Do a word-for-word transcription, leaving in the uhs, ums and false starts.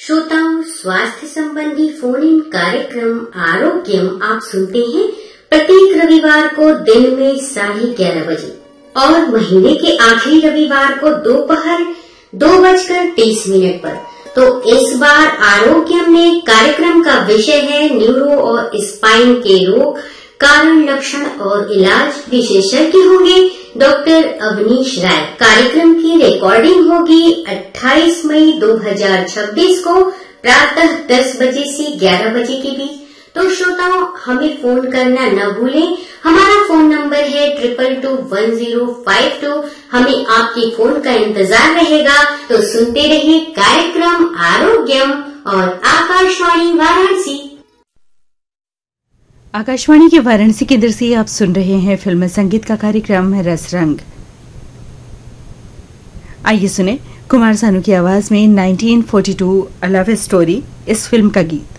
श्रोताओं, स्वास्थ्य संबंधी फोन इन कार्यक्रम आरोग्यम आप सुनते हैं प्रत्येक रविवार को दिन में साढ़े ग्यारह बजे और महीने के आखिरी रविवार को दोपहर दो, दो बजकर तीस मिनट पर। तो इस बार आरोग्यम में कार्यक्रम का विषय है न्यूरो और स्पाइन के रोग, कारण, लक्षण और इलाज। विशेषज्ञ होंगे डॉक्टर अवनीश राय। कार्यक्रम की रिकॉर्डिंग होगी अट्ठाईस मई दो हज़ार छब्बीस को प्रातः दस बजे से ग्यारह बजे के बीच। तो श्रोताओं, हमें फोन करना न भूलें। हमारा फोन नंबर है triple two one zero five to. हमें आपके फोन का इंतजार रहेगा। तो सुनते रहिए कार्यक्रम आरोग्यम और आकाशवाणी वाराणसी। आकाशवाणी के वाराणसी केंद्र से आप सुन रहे हैं फिल्म संगीत का कार्यक्रम रस रंग। आइए सुने कुमार सानू की आवाज में nineteen forty to a love story, इस फिल्म का गीत।